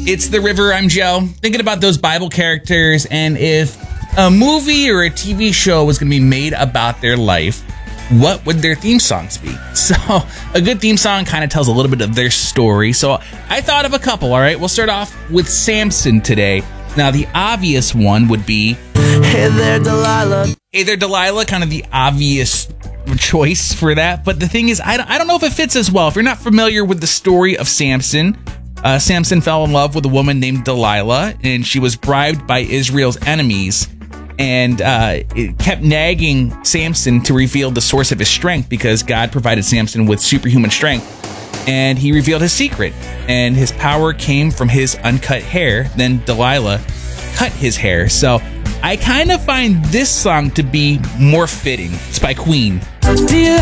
It's The River. I'm Joe. Thinking about those Bible characters and if a movie or a TV show was going to be made about their life, what would their theme songs be? So a good theme song kind of tells a little bit of their story. So I thought of a couple, all right? We'll start off with Samson today. Now, the obvious one would be, "Hey there, Delilah." Hey there, Delilah, kind of the obvious choice for that. But the thing is, I don't know if it fits as well. If you're not familiar with the story of Samson, Samson fell in love with a woman named Delilah, and she was bribed by Israel's enemies. And it kept nagging Samson to reveal the source of his strength because God provided Samson with superhuman strength. And he revealed his secret. And his power came from his uncut hair. Then Delilah cut his hair. So I kind of find this song to be more fitting. It's by Queen. Do you